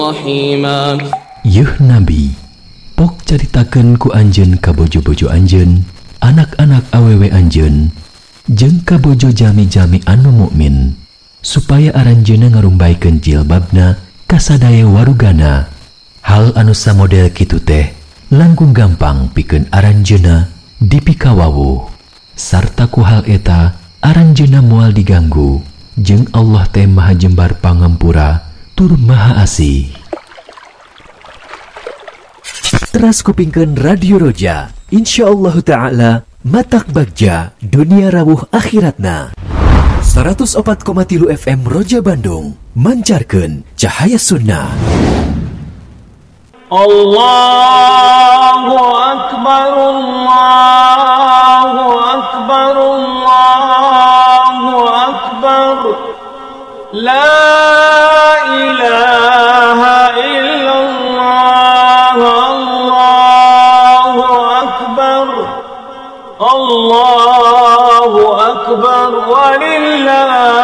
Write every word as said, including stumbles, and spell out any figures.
Yuh Nabi, pok caritakeun ku anjeun ka bojo-bojo anjeun, anak-anak awewe anjeun, jeung ka bojo jami-jami anu mukmin, supaya aranjeunna ngarumbaykeun jilbabna ka sadaya warugana. Hal anu samodel kitu teh langkung gampang pikeun aranjeunna dipikawawuh, sarta ku hal eta aranjeunna moal diganggu, jeung Allah teh Maha Jembar Pangampura tur Maha Asih. Teras kupingkeun Radio Roja, insyaallah taala matak bagja dunia rawuh akhiratna. seratus opat koma tilu F M Roja Bandung mancarkeun cahaya sunnah. Allahu akbar, Allahu akbar, Allahu akbar, la ilaha illallah, Allahu akbar, Allahu akbar, walillahi